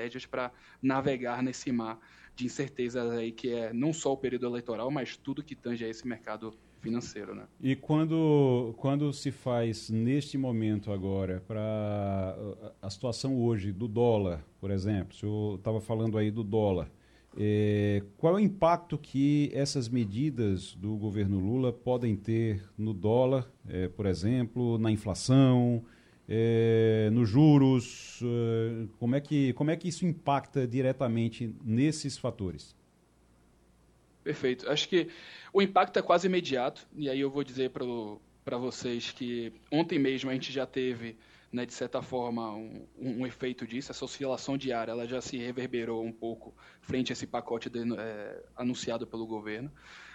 estratégias para navegar nesse mar de incertezas aí, que é não só o período eleitoral, mas tudo que tange a esse mercado financeiro, né? E quando se faz neste momento agora, para a situação hoje do dólar, por exemplo, o senhor estava falando aí do dólar, qual é o impacto que essas medidas do governo Lula podem ter no dólar, por exemplo, na inflação, nos juros? Como é que isso impacta diretamente nesses fatores? Perfeito. Acho que o impacto é quase imediato, e aí eu vou dizer para vocês que ontem mesmo a gente já teve, né, de certa forma, um efeito disso. Essa oscilação diária ela já se reverberou um pouco frente a esse pacote anunciado pelo governo.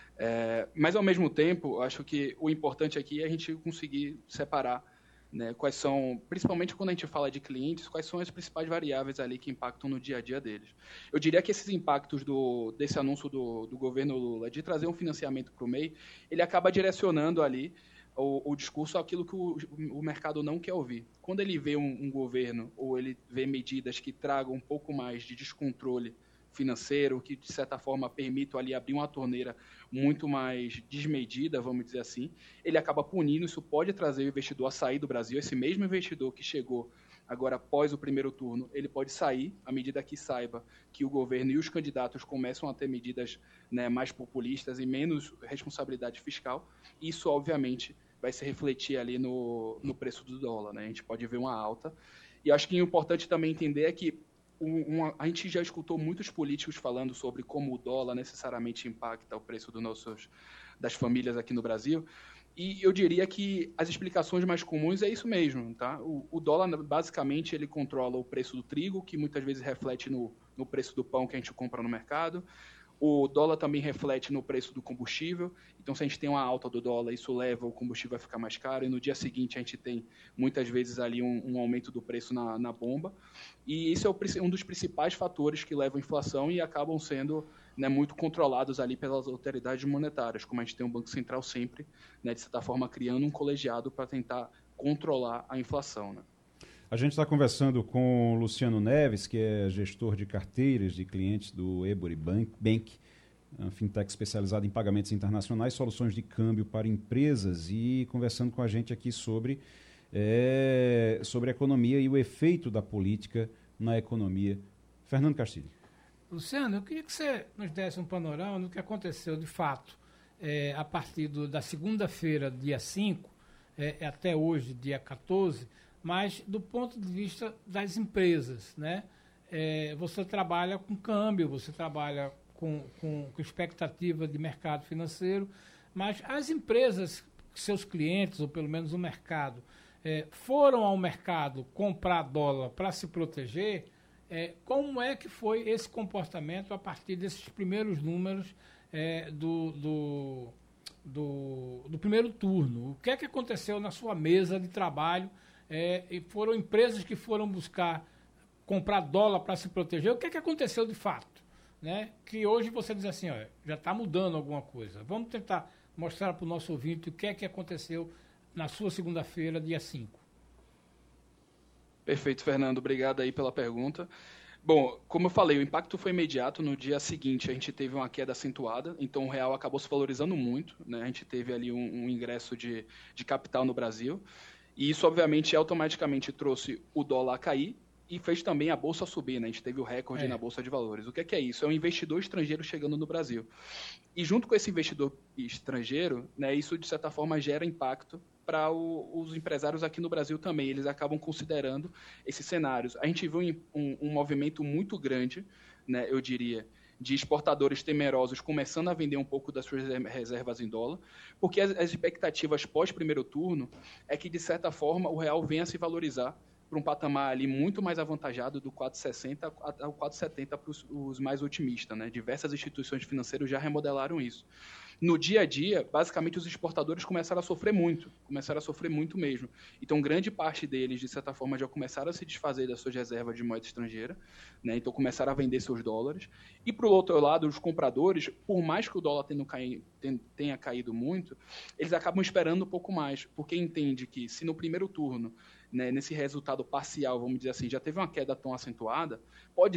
Mas, ao mesmo tempo, acho que o importante aqui é a gente conseguir separar, né, quais são, principalmente quando a gente fala de clientes, quais são as principais variáveis ali que impactam no dia a dia deles. Eu diria que esses impactos desse anúncio do governo Lula de trazer um financiamento para o MEI, ele acaba direcionando ali o discurso àquilo que o mercado não quer ouvir. Quando ele vê um governo ou ele vê medidas que tragam um pouco mais de descontrole financeiro, que de certa forma permitam ali abrir uma torneira muito mais desmedida, vamos dizer assim, ele acaba punindo. Isso pode trazer o investidor a sair do Brasil. Esse mesmo investidor que chegou agora após o primeiro turno, ele pode sair à medida que saiba que o governo e os candidatos começam a ter medidas, né, mais populistas e menos responsabilidade fiscal. Isso, obviamente, vai se refletir ali no preço do dólar, né? A gente pode ver uma alta. E acho que o importante também entender é que a gente já escutou muitos políticos falando sobre como o dólar necessariamente impacta o preço das famílias aqui no Brasil, e eu diria que as explicações mais comuns é isso mesmo, tá? O dólar, basicamente, ele controla o preço do trigo, que muitas vezes reflete no preço do pão que a gente compra no mercado. O dólar também reflete no preço do combustível. Então, se a gente tem uma alta do dólar, isso leva o combustível a ficar mais caro. E no dia seguinte, a gente tem, muitas vezes, ali um aumento do preço na bomba. E isso é um dos principais fatores que levam à inflação e acabam sendo, né, muito controlados ali pelas autoridades monetárias, como a gente tem um Banco Central sempre, né, de certa forma, criando um colegiado para tentar controlar a inflação, né? A gente está conversando com o Luciano Neves, que é gestor de carteiras de clientes do Ebury Bank, uma fintech especializada em pagamentos internacionais, soluções de câmbio para empresas, e conversando com a gente aqui sobre a economia e o efeito da política na economia. Fernando Castilho. Luciano, eu queria que você nos desse um panorama do que aconteceu de fato a partir da segunda-feira, dia 5, até hoje, dia 14, mas do ponto de vista das empresas, né? Você trabalha com câmbio, você trabalha com expectativa de mercado financeiro, mas as empresas, seus clientes, ou pelo menos o mercado, foram ao mercado comprar dólar para se proteger. Como é que foi esse comportamento a partir desses primeiros números do primeiro turno? O que é que aconteceu na sua mesa de trabalho? E foram empresas que foram buscar comprar dólar para se proteger. O que é que aconteceu de fato? Né? Que hoje você diz assim, ó, já está mudando alguma coisa. Vamos tentar mostrar para o nosso ouvinte o que é que aconteceu na sua segunda-feira, dia 5. Perfeito, Fernando. Obrigado aí pela pergunta. Bom, como eu falei, o impacto foi imediato. No dia seguinte, a gente teve uma queda acentuada, então o real acabou se valorizando muito, né? A gente teve ali um ingresso de capital no Brasil, e isso, obviamente, automaticamente trouxe o dólar a cair e fez também a Bolsa subir, né? A gente teve o recorde na Bolsa de Valores. O que é isso? É um investidor estrangeiro chegando no Brasil. E junto com esse investidor estrangeiro, né, isso, de certa forma, gera impacto para os empresários aqui no Brasil também. Eles acabam considerando esses cenários. A gente viu um movimento muito grande, né, eu diria, de exportadores temerosos começando a vender um pouco das suas reservas em dólar, porque as expectativas pós-primeiro turno é que, de certa forma, o real venha a se valorizar para um patamar ali muito mais avantajado do 4,60 ao 4,70 para os mais otimistas, né? Diversas instituições financeiras já remodelaram isso. No dia a dia, basicamente, os exportadores começaram a sofrer muito mesmo. Então, grande parte deles, de certa forma, já começaram a se desfazer das suas reservas de moeda estrangeira, né? Então, começaram a vender seus dólares. E, por outro lado, os compradores, por mais que o dólar tenha caído muito, eles acabam esperando um pouco mais, porque entende que, se no primeiro turno, né, nesse resultado parcial, vamos dizer assim, já teve uma queda tão acentuada, pode